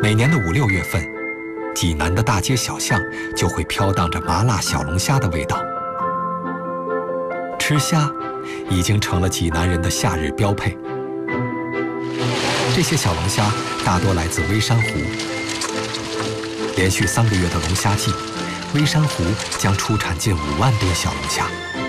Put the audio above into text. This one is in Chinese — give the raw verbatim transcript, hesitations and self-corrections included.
每年的五六月份，济南的大街小巷就会飘荡着麻辣小龙虾的味道。吃虾已经成了济南人的夏日标配。这些小龙虾大多来自微山湖。连续三个月的龙虾季，微山湖将出产近五万吨小龙虾。